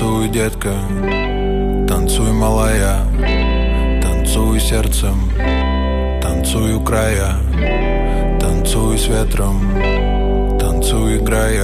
Танцуй, детка, танцуй, малая, танцуй сердцем, танцуй у края, танцуй с ветром, танцуй, играя.